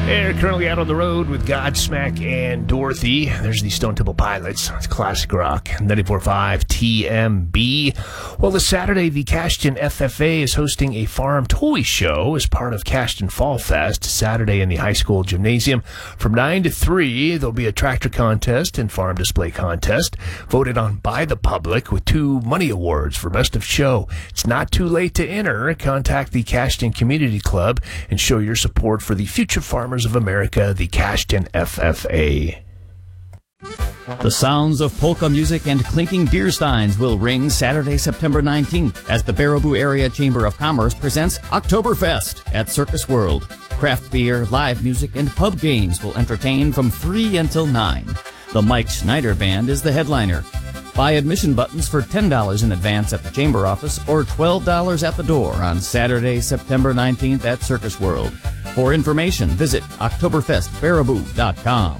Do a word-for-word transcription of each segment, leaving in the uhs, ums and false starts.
They're currently out on the road with Godsmack and Dorothy. There's the Stone Temple Pilots. It's classic rock. ninety-four point five T M B. Well, this Saturday, the Cashton F F A is hosting a farm toy show as part of Cashton Fall Fest, Saturday in the high school gymnasium. From nine to three, there'll be a tractor contest and farm display contest, voted on by the public with two money awards for best of show. It's not too late to enter. Contact the Cashton Community Club and show your support for the future farmers of America, the Cashton F F A. The sounds of polka music and clinking beer steins will ring Saturday, September nineteenth, as the Baraboo Area Chamber of Commerce presents Oktoberfest at Circus World. Craft beer, live music, and pub games will entertain from three until nine. The Mike Schneider Band is the headliner. Buy admission buttons for ten dollars in advance at the Chamber office or twelve dollars at the door on Saturday, September nineteenth at Circus World. For information, visit oktoberfest baraboo dot com.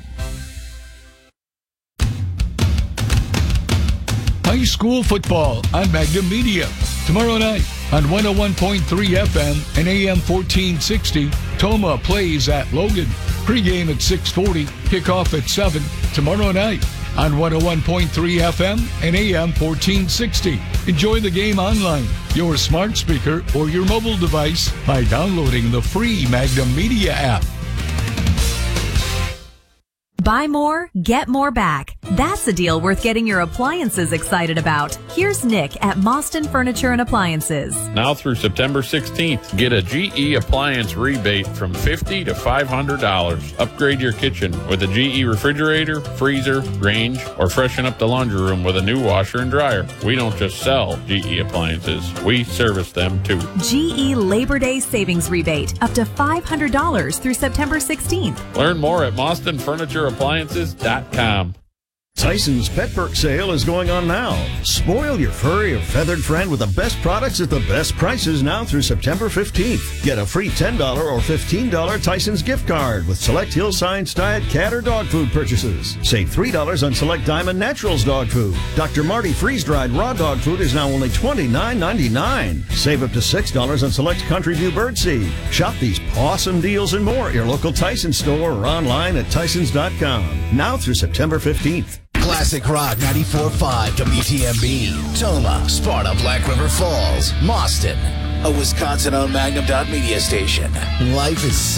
High school football on Magnum Media. Tomorrow night on one oh one point three F M and A M fourteen sixty, Toma plays at Logan. Pre-game at six forty, kickoff at seven. Tomorrow night on one oh one point three F M and A M fourteen sixty. Enjoy the game online, your smart speaker, or your mobile device by downloading the free Magnum Media app. Buy more, get more back. That's a deal worth getting your appliances excited about. Here's Nick at Mostyn Furniture and Appliances. Now through September sixteenth, get a G E appliance rebate from fifty dollars to five hundred dollars. Upgrade your kitchen with a G E refrigerator, freezer, range, or freshen up the laundry room with a new washer and dryer. We don't just sell G E appliances, we service them too. G E Labor Day Savings Rebate, up to five hundred dollars through September sixteenth. Learn more at Mostyn Furniture Appliances dot com. Tyson's Pet Perk sale is going on now. Spoil your furry or feathered friend with the best products at the best prices now through September fifteenth. Get a free ten dollars or fifteen dollars Tyson's gift card with select Hillside's Diet cat or dog food purchases. Save three dollars on select Diamond Naturals dog food. Doctor Marty freeze-dried raw dog food is now only twenty-nine ninety-nine. Save up to six dollars on select Country View birdseed. Shop these awesome deals and more at your local Tyson store or online at tysons dot com. Now through September fifteenth. Classic Rock ninety-four point five W T M B. Toma, Sparta, Black River Falls, Mostyn. A Wisconsin-owned Magnum Media station. Life is